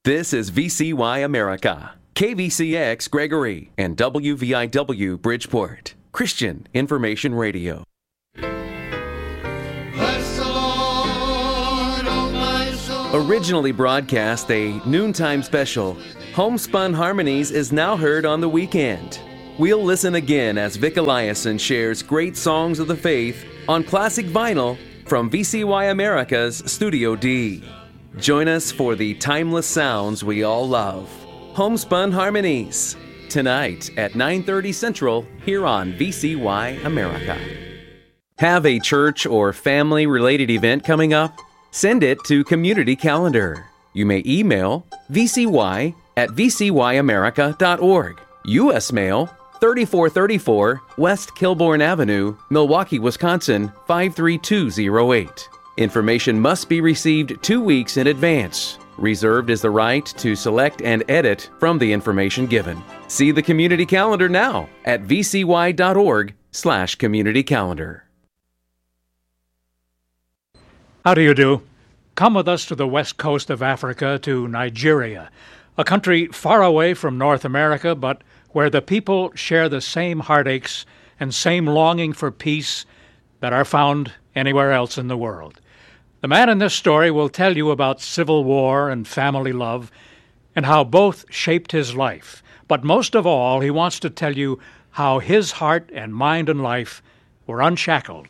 This is VCY America, KVCX Gregory, and WVIW Bridgeport, Christian Information Radio. Bless the Lord, oh my soul. Originally broadcast a noontime special, Homespun Harmonies is now heard on the weekend. We'll listen again as Vic Eliason shares great songs of the faith on classic vinyl from VCY America's Studio D. Join us for the timeless sounds we all love. Homespun Harmonies, tonight at 9:30 Central here on VCY America. Have a church or family-related event coming up? Send it to Community Calendar. You may email vcy@vcyamerica.org. U.S. Mail, 3434 West Kilbourne Avenue, Milwaukee, Wisconsin, 53208. Information must be received 2 weeks in advance. Reserved is the right to select and edit from the information given. See the community calendar now at vcy.org/community calendar. How do you do? Come with us to the west coast of Africa, to Nigeria, a country far away from North America, but where the people share the same heartaches and same longing for peace that are found anywhere else in the world. The man in this story will tell you about civil war and family love and how both shaped his life. But most of all, he wants to tell you how his heart and mind and life were unshackled.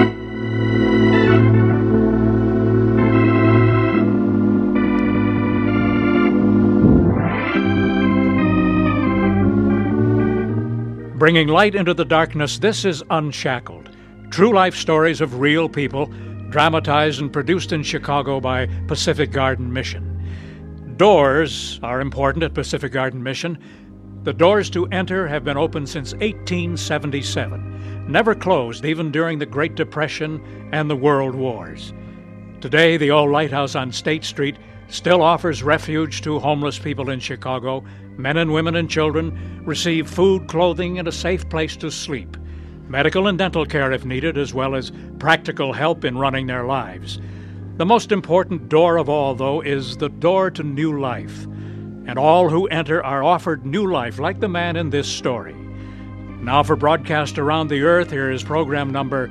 Bringing light into the darkness, this is Unshackled. True life stories of real people, dramatized and produced in Chicago by Pacific Garden Mission. Doors are important at Pacific Garden Mission. The doors to enter have been open since 1877, never closed even during the Great Depression and the World Wars. Today, the old lighthouse on State Street still offers refuge to homeless people in Chicago. Men and women and children receive food, clothing, and a safe place to sleep. Medical and dental care if needed, as well as practical help in running their lives. The most important door of all, though, is the door to new life. And all who enter are offered new life, like the man in this story. Now for broadcast around the earth, here is program number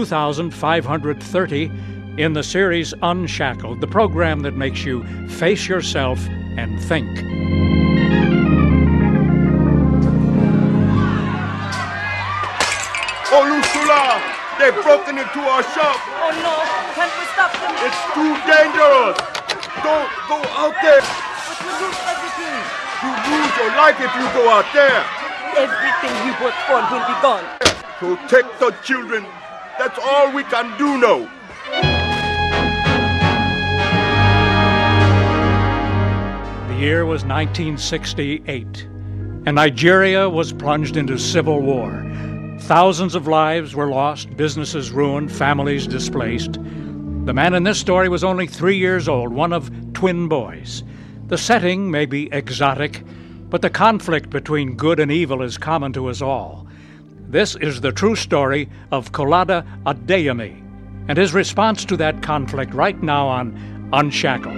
2530 in the series Unshackled, the program that makes you face yourself and think. Olusula, they've broken into our shop. Oh no, can't we stop them? It's too dangerous. Don't go out there. But we lose everything. You lose your life if you go out there. Everything we worked for will be gone. Protect the children. That's all we can do now. The year was 1968, and Nigeria was plunged into civil war. Thousands of lives were lost, businesses ruined, families displaced. The man in this story was only 3 years old, one of twin boys. The setting may be exotic, but the conflict between good and evil is common to us all. This is the true story of Kolade Adeyemi and his response to that conflict right now on Unshackled.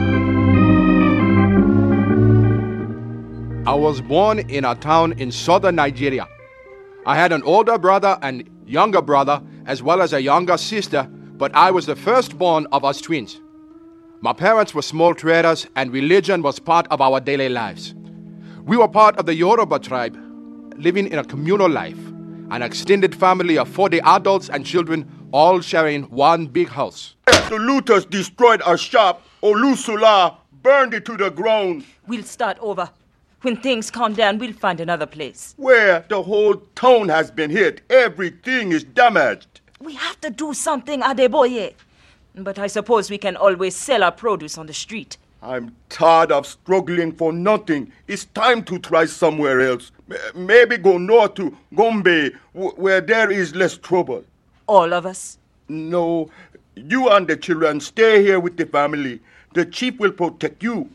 I was born in a town in southern Nigeria. I had an older brother and younger brother, as well as a younger sister, but I was the firstborn of us twins. My parents were small traders, and religion was part of our daily lives. We were part of the Yoruba tribe, living in a communal life, an extended family of 40 adults and children, all sharing one big house. The looters destroyed our shop. Olusula burned it to the ground. We'll start over. When things calm down, we'll find another place. Where the whole town has been hit. Everything is damaged. We have to do something, Adeboye. But I suppose we can always sell our produce on the street. I'm tired of struggling for nothing. It's time to try somewhere else. Maybe go north to Gombe, where there is less trouble. All of us? No, you and the children stay here with the family. The chief will protect you.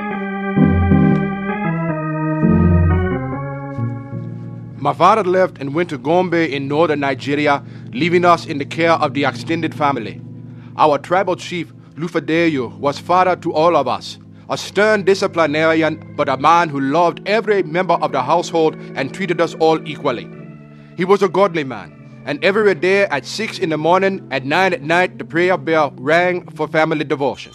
My father left and went to Gombe in northern Nigeria, leaving us in the care of the extended family. Our tribal chief, Lufadeyo, was father to all of us, a stern disciplinarian, but a man who loved every member of the household and treated us all equally. He was a godly man, and every day at 6 in the morning, at 9 at night, the prayer bell rang for family devotions.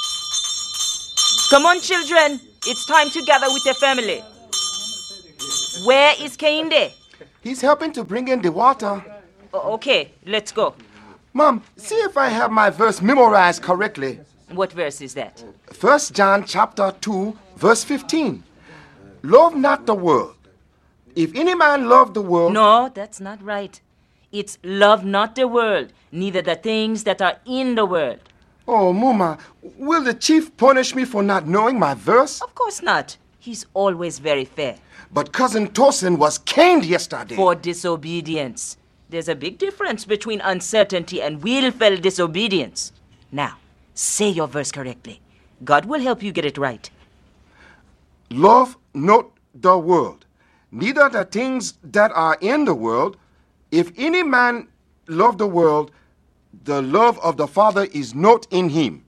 Come on, children. It's time to gather with your family. Where is Kehinde? He's helping to bring in the water. Okay, let's go. Mom, see if I have my verse memorized correctly. What verse is that? 1 John chapter 2, verse 15. Love not the world. If any man love the world... No, that's not right. It's love not the world, neither the things that are in the world. Oh, Muma, will the chief punish me for not knowing my verse? Of course not. He's always very fair. But Cousin Tosin was caned yesterday. For disobedience. There's a big difference between uncertainty and willful disobedience. Now, say your verse correctly. God will help you get it right. Love not the world, neither the things that are in the world. If any man love the world, the love of the Father is not in him.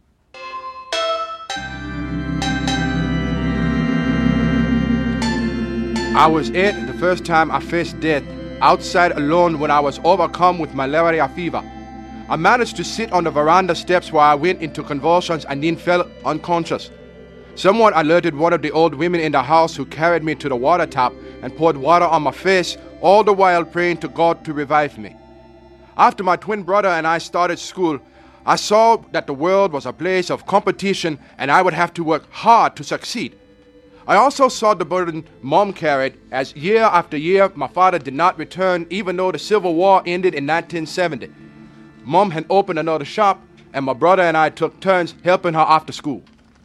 I was 8 the first time I faced death, outside alone when I was overcome with malaria fever. I managed to sit on the veranda steps while I went into convulsions and then fell unconscious. Someone alerted one of the old women in the house, who carried me to the water tap and poured water on my face, all the while praying to God to revive me. After my twin brother and I started school, I saw that the world was a place of competition and I would have to work hard to succeed. I also saw the burden Mom carried, as year after year my father did not return, even though the Civil War ended in 1970. Mom had opened another shop, and my brother and I took turns helping her after school.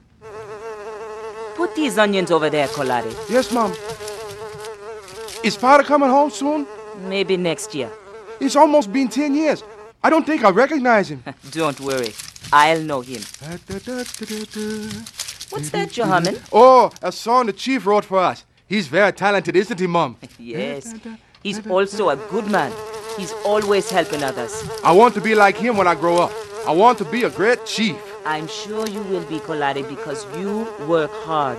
Put these onions over there, Kolade. Yes, Mom. Is father coming home soon? Maybe next year. It's almost been 10 years. I don't think I recognize him. Don't worry. I'll know him. What's that you're humming? Oh, a song the chief wrote for us. He's very talented, isn't he, Mom? Yes. He's also a good man. He's always helping others. I want to be like him when I grow up. I want to be a great chief. I'm sure you will be, Kolade, because you work hard.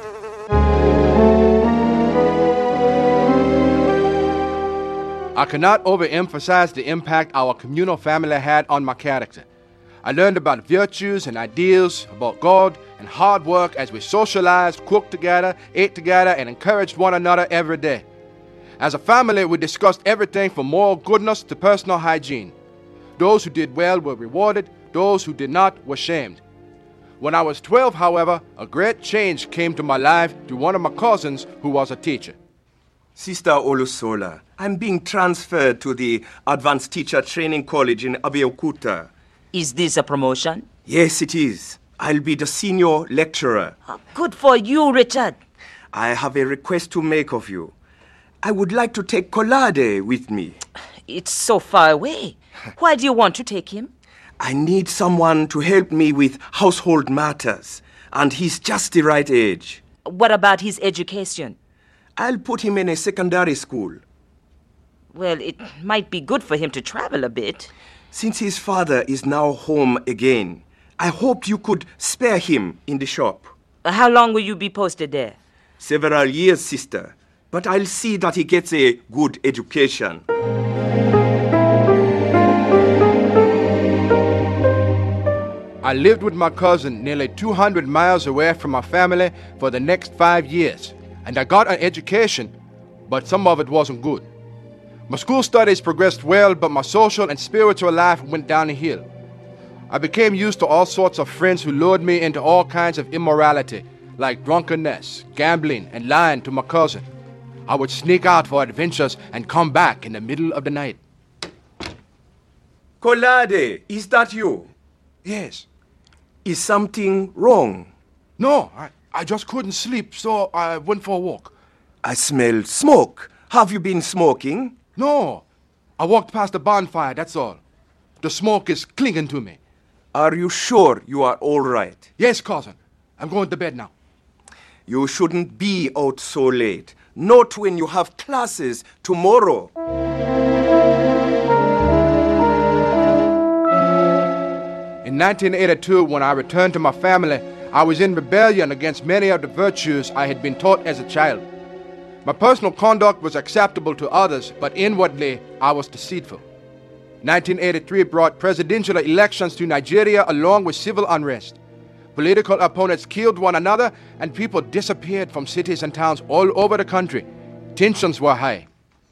I cannot overemphasize the impact our communal family had on my character. I learned about virtues and ideals, about God and hard work as we socialized, cooked together, ate together, and encouraged one another every day. As a family, we discussed everything from moral goodness to personal hygiene. Those who did well were rewarded, those who did not were shamed. When I was 12, however, a great change came to my life through one of my cousins who was a teacher. Sister Olusola, I'm being transferred to the Advanced Teacher Training College in Abeokuta. Is this a promotion? Yes, it is. I'll be the senior lecturer. Good for you, Richard. I have a request to make of you. I would like to take Kolade with me. It's so far away. Why do you want to take him? I need someone to help me with household matters, and he's just the right age. What about his education? I'll put him in a secondary school. Well, it might be good for him to travel a bit. Since his father is now home again, I hoped you could spare him in the shop. How long will you be posted there? Several years, sister. But I'll see that he gets a good education. I lived with my cousin nearly 200 miles away from my family for the next 5 years, and I got an education, but some of it wasn't good. My school studies progressed well, but my social and spiritual life went down the hill. I became used to all sorts of friends who lured me into all kinds of immorality, like drunkenness, gambling, and lying to my cousin. I would sneak out for adventures and come back in the middle of the night. Kolade, is that you? Yes. Is something wrong? No, I just couldn't sleep, so I went for a walk. I smell smoke. Have you been smoking? No, I walked past the bonfire, that's all. The smoke is clinging to me. Are you sure you are all right? Yes, cousin. I'm going to bed now. You shouldn't be out so late. Not when you have classes tomorrow. In 1982, when I returned to my family, I was in rebellion against many of the virtues I had been taught as a child. My personal conduct was acceptable to others, but inwardly I was deceitful. 1983 brought presidential elections to Nigeria along with civil unrest. Political opponents killed one another and people disappeared from cities and towns all over the country. Tensions were high.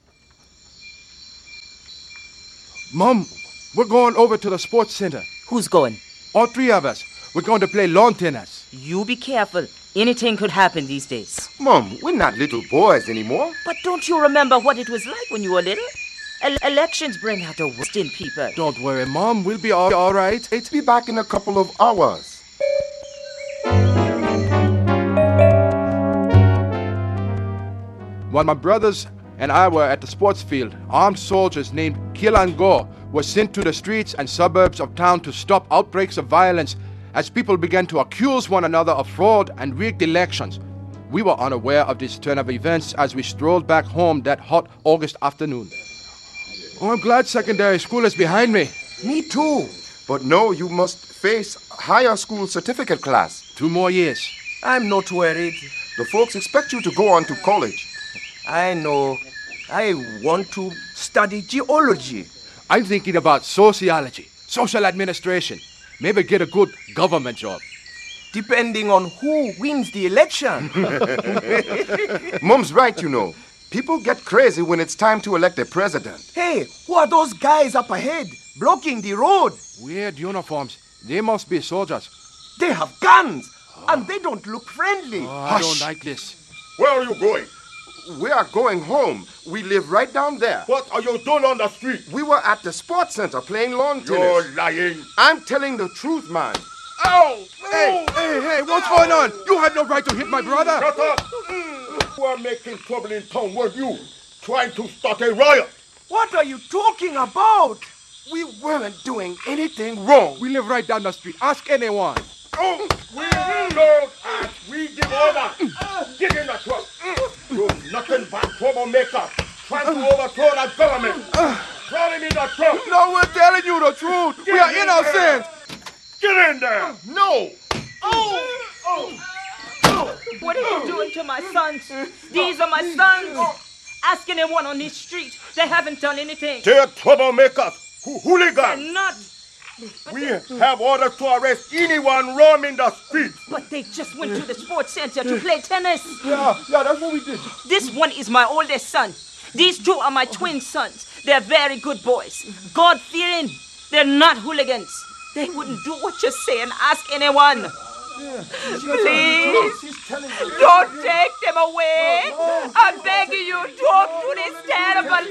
Mom, we're going over to the sports center. Who's going? All three of us. We're going to play lawn tennis. You be careful. Anything could happen these days. Mom, we're not little boys anymore. But don't you remember what it was like when you were little? Elections bring out the worst in people. Don't worry, Mom. We'll be all right. Be back in a couple of hours. While my brothers and I were at the sports field, armed soldiers named Kilango were sent to the streets and suburbs of town to stop outbreaks of violence as people began to accuse one another of fraud and rigged elections. We were unaware of this turn of events as we strolled back home that hot August afternoon. Oh, I'm glad secondary school is behind me. Me too. But no, you must face higher school certificate class. 2 more years. I'm not worried. The folks expect you to go on to college. I know. I want to study geology. I'm thinking about sociology, social administration, maybe get a good government job. Depending on who wins the election. Mom's right, you know. People get crazy when it's time to elect a president. Hey, who are those guys up ahead, blocking the road? Weird uniforms. They must be soldiers. They have guns, and they don't look friendly. I don't like this. Where are you going? We are going home. We live right down there. What are you doing on the street? We were at the sports center playing lawn tennis. You're lying. I'm telling the truth, man. Ow! Hey, what's going on? You had no right to hit my brother. Shut up! You are making trouble in town, were you? Trying to start a riot. What are you talking about? We weren't doing anything wrong. We live right down the street. Ask anyone. Oh, we don't ask. We give orders. Get in the truck. You're nothing but troublemaker. Trying to overthrow the government. Throw him in the truck. No, we're telling you the truth. We are innocent. Get in there. No! What are you doing to my sons? These are my sons. Ask anyone on this street. They haven't done anything. They're troublemakers. They're Hooligans. not. We have orders to arrest anyone roaming the streets. But they just went to the sports center to play tennis. Yeah, that's what we did. This one is my oldest son. These two are my twin sons. They're very good boys. God-fearing. They're not hooligans. They wouldn't do what you say and ask anyone. Please, don't take them away. I'm begging you, don't do this terrible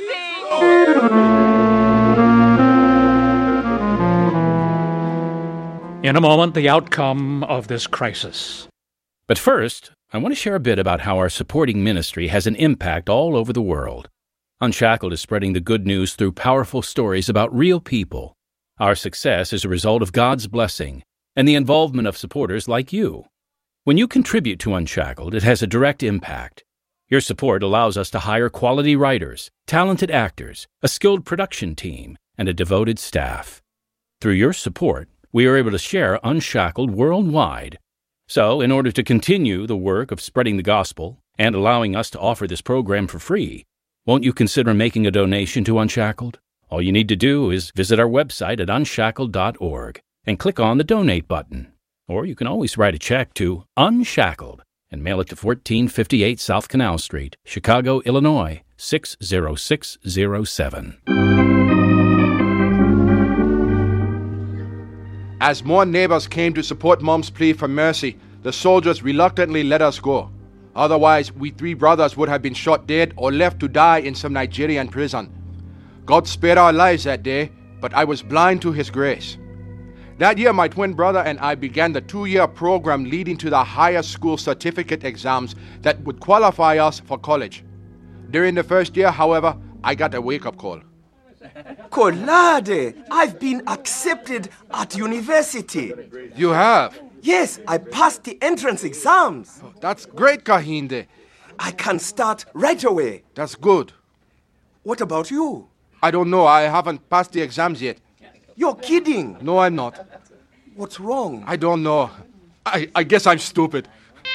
thing. In a moment, the outcome of this crisis. But first, I want to share a bit about how our supporting ministry has an impact all over the world. Unshackled is spreading the good news through powerful stories about real people. Our success is a result of God's blessing and the involvement of supporters like you. When you contribute to Unshackled, it has a direct impact. Your support allows us to hire quality writers, talented actors, a skilled production team, and a devoted staff. Through your support, we are able to share Unshackled worldwide. So, in order to continue the work of spreading the gospel and allowing us to offer this program for free, won't you consider making a donation to Unshackled? All you need to do is visit our website at unshackled.org and click on the Donate button. Or you can always write a check to Unshackled and mail it to 1458 South Canal Street, Chicago, Illinois, 60607. As more neighbors came to support Mom's plea for mercy, the soldiers reluctantly let us go. Otherwise, we 3 brothers would have been shot dead or left to die in some Nigerian prison. God spared our lives that day, but I was blind to His grace. That year, my twin brother and I began the 2-year program leading to the higher school certificate exams that would qualify us for college. During the first year, however, I got a wake-up call. Kolade, I've been accepted at university. You have? Yes, I passed the entrance exams. That's great, Kahinde. I can start right away. That's good. What about you? I don't know. I haven't passed the exams yet. You're kidding. No, I'm not. What's wrong? I don't know. I guess I'm stupid.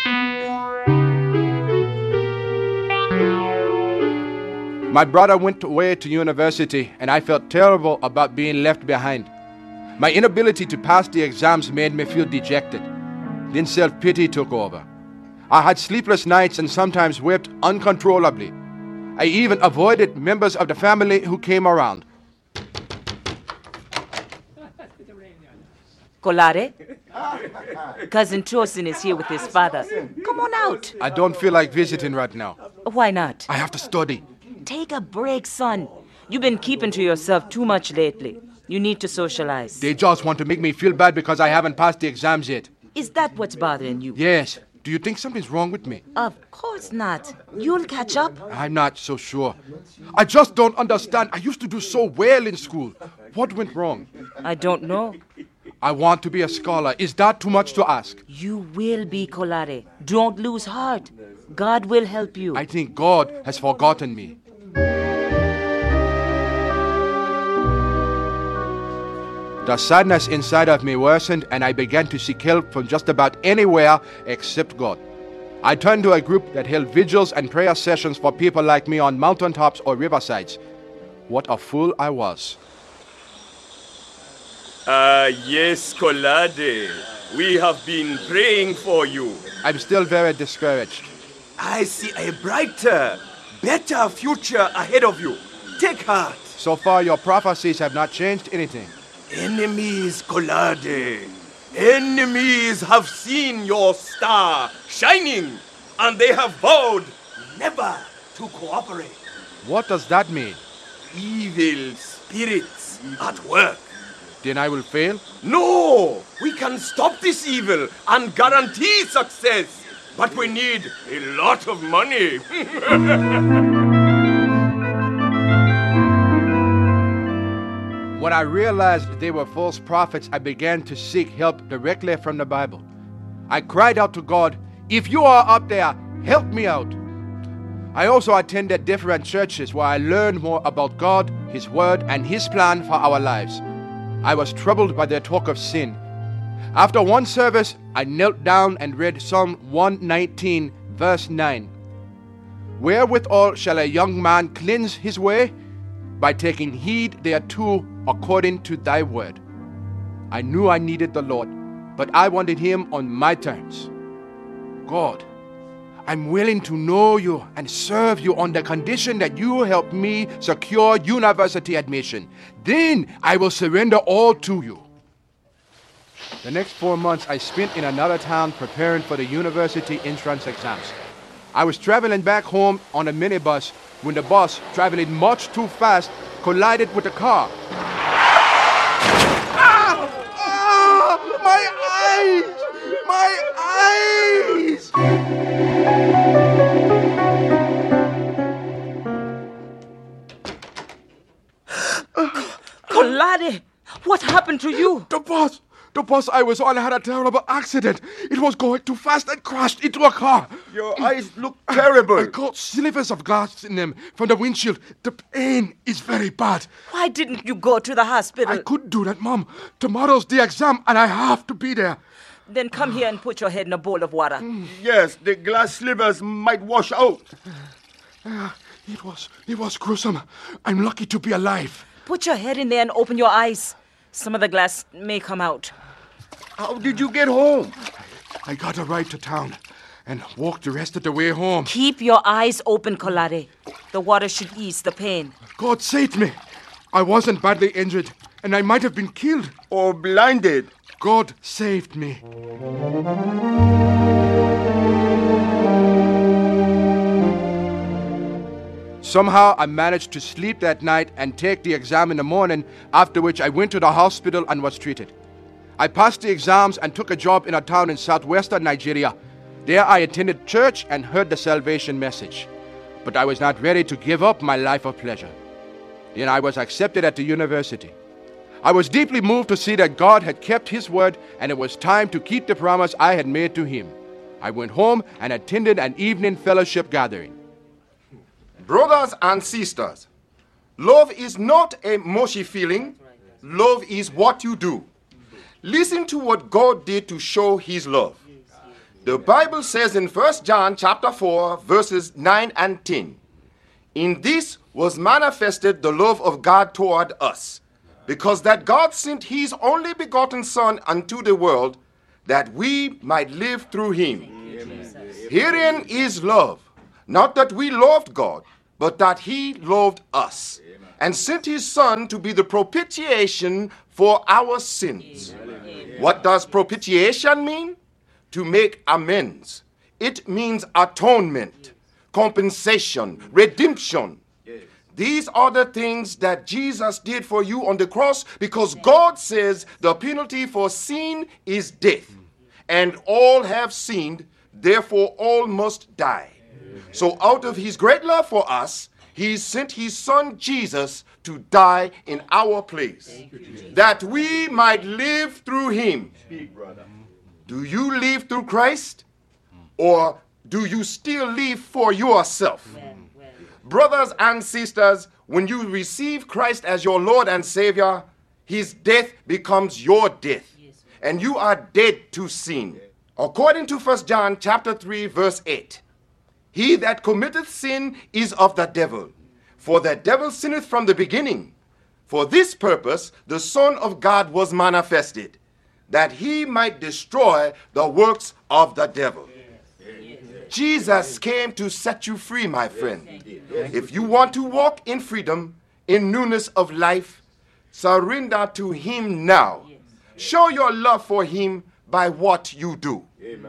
My brother went away to university, and I felt terrible about being left behind. My inability to pass the exams made me feel dejected. Then self-pity took over. I had sleepless nights and sometimes wept uncontrollably. I even avoided members of the family who came around. Kolade? Cousin Tosin is here with his father. Come on out. I don't feel like visiting right now. Why not? I have to study. Take a break, son. You've been keeping to yourself too much lately. You need to socialize. They just want to make me feel bad because I haven't passed the exams yet. Is that what's bothering you? Yes. Do you think something's wrong with me? Of course not. You'll catch up. I'm not so sure. I just don't understand. I used to do so well in school. What went wrong? I don't know. I want to be a scholar. Is that too much to ask? You will be, Kolade. Don't lose heart. God will help you. I think God has forgotten me. The sadness inside of me worsened, and I began to seek help from just about anywhere except God. I turned to a group that held vigils and prayer sessions for people like me on mountaintops or riversides. What a fool I was. Yes, Kolade. We have been praying for you. I'm still very discouraged. I see a brighter, better future ahead of you. Take heart. So far, your prophecies have not changed anything. Enemies, Kolade. Enemies have seen your star shining, and they have vowed never to cooperate. What does that mean? Evil spirits at work. Then I will fail? No! We can stop this evil and guarantee success. But we need a lot of money. When I realized they were false prophets, I began to seek help directly from the Bible. I cried out to God, "If you are up there, help me out." I also attended different churches where I learned more about God, His Word, and His plan for our lives. I was troubled by their talk of sin. After one service, I knelt down and read Psalm 119, verse 9. "Wherewithal shall a young man cleanse his way? By taking heed thereto according to thy word." I knew I needed the Lord, but I wanted Him on my terms. God, I'm willing to know you and serve you on the condition that you help me secure university admission. Then I will surrender all to you. The next 4 months I spent in another town preparing for the university entrance exams. I was traveling back home on a minibus when the bus, traveling much too fast, collided with a car. My eyes! My eyes! Kolade, what happened to you? The bus I was on had a terrible accident. It was going too fast and crashed into a car. Your eyes look terrible. I caught slivers of glass in them from the windshield. The pain is very bad. Why didn't you go to the hospital? I couldn't do that, Mom. Tomorrow's the exam and I have to be there. Then come here and put your head in a bowl of water. Yes, the glass slivers might wash out. It was gruesome. I'm lucky to be alive. Put your head in there and open your eyes. Some of the glass may come out. How did you get home? I got a ride to town and walked the rest of the way home. Keep your eyes open, Kolade. The water should ease the pain. God saved me. I wasn't badly injured, and I might have been killed. Or blinded. God saved me. Somehow I managed to sleep that night and take the exam in the morning, after which I went to the hospital and was treated. I passed the exams and took a job in a town in southwestern Nigeria. There I attended church and heard the salvation message. But I was not ready to give up my life of pleasure. Then I was accepted at the university. I was deeply moved to see that God had kept His word and it was time to keep the promise I had made to Him. I went home and attended an evening fellowship gathering. Brothers and sisters, love is not a mushy feeling. Love is what you do. Listen to what God did to show his love. The Bible says in 1 John chapter 4, verses 9 and 10, "In this was manifested the love of God toward us, because that God sent his only begotten Son unto the world, that we might live through him." Amen. Herein is love, not that we loved God, but that he loved us, and sent his Son to be the propitiation for our sins. Amen. What does propitiation mean? To make amends. It means atonement, compensation, redemption. These are the things that Jesus did for you on the cross, because God says the penalty for sin is death, and all have sinned, therefore all must die. So out of his great love for us, he sent his Son Jesus to die in our place, that we might live through him. Do you live through Christ, or do you still live for yourself? Brothers and sisters, when you receive Christ as your Lord and Savior, his death becomes your death, and you are dead to sin. According to 1 John chapter 3, verse 8, "He that committeth sin is of the devil, for the devil sinneth from the beginning. For this purpose the Son of God was manifested, that he might destroy the works of the devil." Jesus came to set you free, my friend. If you want to walk in freedom, in newness of life, surrender to him now. Show your love for him by what you do.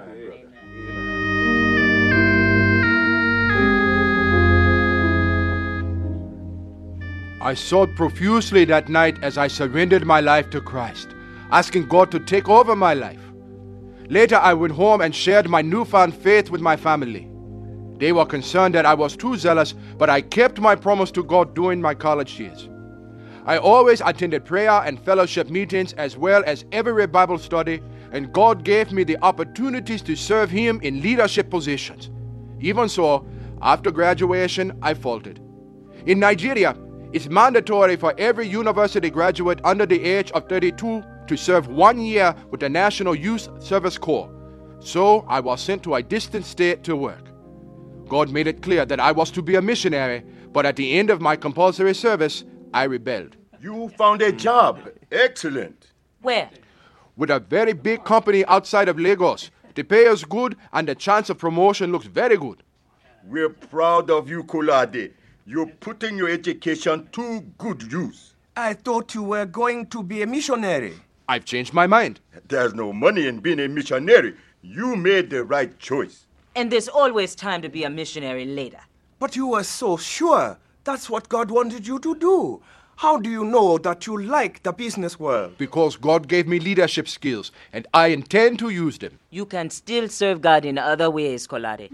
I sowed profusely that night as I surrendered my life to Christ, asking God to take over my life. Later, I went home and shared my newfound faith with my family. They were concerned that I was too zealous, but I kept my promise to God during my college years. I always attended prayer and fellowship meetings as well as every Bible study, and God gave me the opportunities to serve him in leadership positions. Even so, after graduation, I faltered. In Nigeria, it's mandatory for every university graduate under the age of 32 to serve 1 year with the National Youth Service Corps. So I was sent to a distant state to work. God made it clear that I was to be a missionary, but at the end of my compulsory service, I rebelled. You found a job. Excellent. Where? With a very big company outside of Lagos. The pay is good and the chance of promotion looks very good. We're proud of you, Kolade. You're putting your education to good use. I thought you were going to be a missionary. I've changed my mind. There's no money in being a missionary. You made the right choice. And there's always time to be a missionary later. But you were so sure that's what God wanted you to do. How do you know that you like the business world? Because God gave me leadership skills, and I intend to use them. You can still serve God in other ways, Kolade.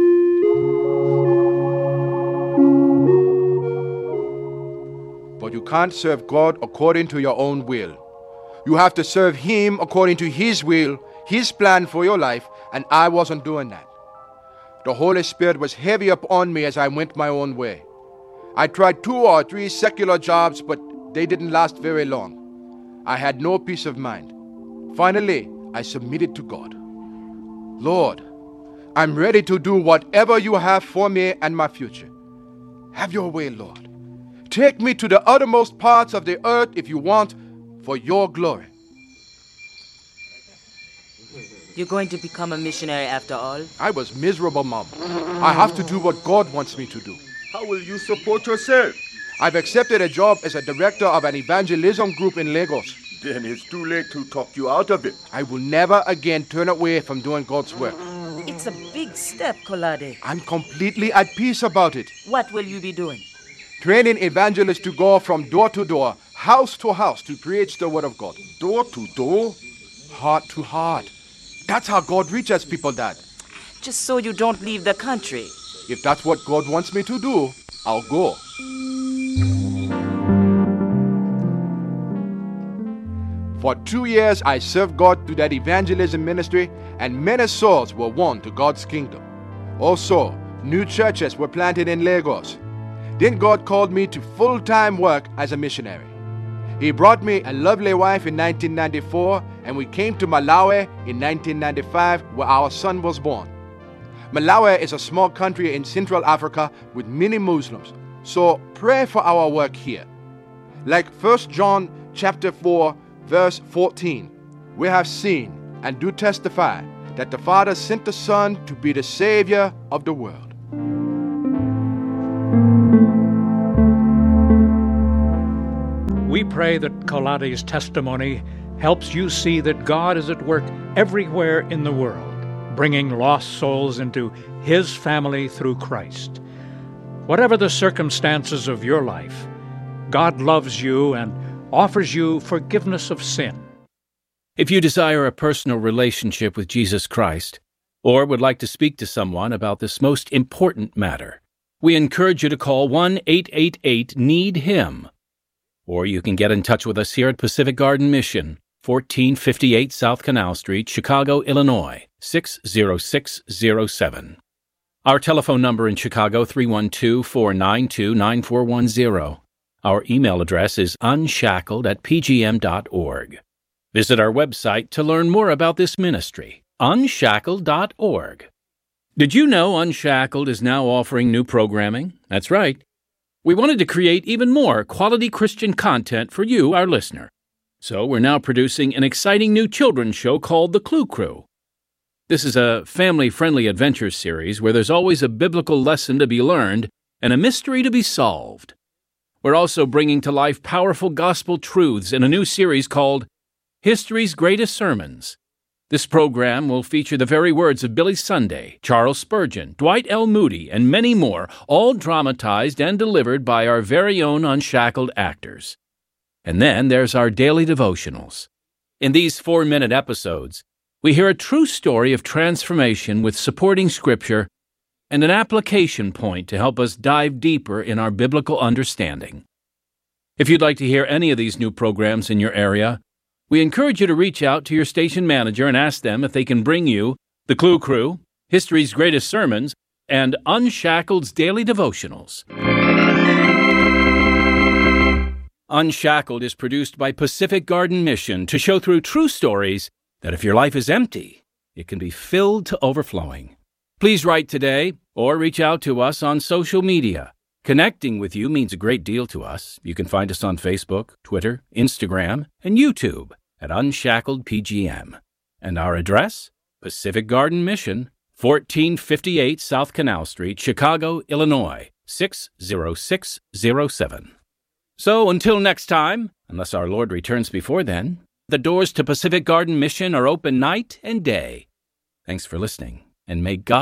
But you can't serve God according to your own will. You have to serve him according to his will, his plan for your life, and I wasn't doing that. The Holy Spirit was heavy upon me as I went my own way. I tried 2 or 3 secular jobs, but they didn't last very long. I had no peace of mind. Finally, I submitted to God. Lord, I'm ready to do whatever you have for me and my future. Have your way, Lord. Take me to the uttermost parts of the earth if you want, for your glory. You're going to become a missionary after all? I was miserable, Mom. I have to do what God wants me to do. How will you support yourself? I've accepted a job as a director of an evangelism group in Lagos. Then it's too late to talk you out of it. I will never again turn away from doing God's work. It's a big step, Kolade. I'm completely at peace about it. What will you be doing? Training evangelists to go from door to door, house to house to preach the word of God. Door to door? Heart to heart. That's how God reaches people, Dad. Just so you don't leave the country. If that's what God wants me to do, I'll go. For 2 years, I served God through that evangelism ministry, and many souls were won to God's kingdom. Also, new churches were planted in Lagos. Then God called me to full-time work as a missionary. He brought me a lovely wife in 1994, and we came to Malawi in 1995, where our son was born. Malawi is a small country in Central Africa with many Muslims, so pray for our work here. Like 1 John chapter 4, verse 14, we have seen and do testify that the Father sent the Son to be the Savior of the world. We pray that Koladi's testimony helps you see that God is at work everywhere in the world, bringing lost souls into His family through Christ. Whatever the circumstances of your life, God loves you and offers you forgiveness of sin. If you desire a personal relationship with Jesus Christ, or would like to speak to someone about this most important matter, we encourage you to call 1-888-NEED-HIM. Or you can get in touch with us here at Pacific Garden Mission, 1458 South Canal Street, Chicago, Illinois, 60607. Our telephone number in Chicago, 312-492-9410. Our email address is unshackled@pgm.org. Visit our website to learn more about this ministry, unshackled.org. Did you know Unshackled is now offering new programming? That's right. We wanted to create even more quality Christian content for you, our listener. So we're now producing an exciting new children's show called The Clue Crew. This is a family-friendly adventure series where there's always a biblical lesson to be learned and a mystery to be solved. We're also bringing to life powerful gospel truths in a new series called History's Greatest Sermons. This program will feature the very words of Billy Sunday, Charles Spurgeon, Dwight L. Moody, and many more, all dramatized and delivered by our very own Unshackled actors. And then there's our daily devotionals. In these 4-minute episodes, we hear a true story of transformation with supporting scripture and an application point to help us dive deeper in our biblical understanding. If you'd like to hear any of these new programs in your area, we encourage you to reach out to your station manager and ask them if they can bring you The Clue Crew, History's Greatest Sermons, and Unshackled's Daily Devotionals. Unshackled is produced by Pacific Garden Mission to show through true stories that if your life is empty, it can be filled to overflowing. Please write today or reach out to us on social media. Connecting with you means a great deal to us. You can find us on Facebook, Twitter, Instagram, and YouTube at Unshackled PGM. And our address? Pacific Garden Mission, 1458 South Canal Street, Chicago, Illinois, 60607. So until next time, unless our Lord returns before then, the doors to Pacific Garden Mission are open night and day. Thanks for listening, and may God